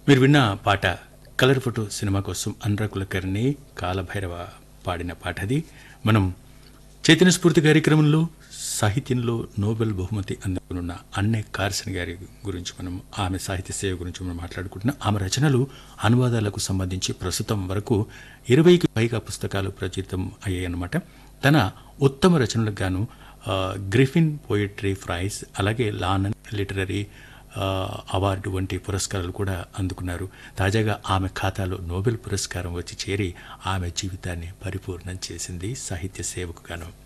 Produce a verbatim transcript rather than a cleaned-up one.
మీరు విన్న పాట కలర్ ఫోటో సినిమా కోసం అనురాగ్ కులకర్ణి కాలభైరవ పాడిన పాట అది. మనం చైతన్య స్ఫూర్తి కార్యక్రమంలో సాహిత్యంలో నోబెల్ బహుమతి అందుకున్న అన్నే కార్సన్ గారి గురించి మనం ఆమె సాహిత్య సేవ గురించి మనం మాట్లాడుకుంటున్నాం. ఆమె రచనలు అనువాదాలకు సంబంధించి ప్రస్తుతం వరకు ఇరవైకి పైగా పుస్తకాలు ప్రచురితం అయ్యాయన్నమాట. తన ఉత్తమ రచనలకు గాను గ్రిఫిన్ పోయిట్రీ ప్రైజ్, అలాగే లానన్ లిటరరీ అవార్డు వంటి పురస్కారాలు కూడా అందుకున్నారు. తాజాగా ఆమె ఖాతాలో నోబెల్ పురస్కారం వచ్చి చేరి ఆమె జీవితాన్ని పరిపూర్ణం చేసింది సాహిత్య సేవకు గాను.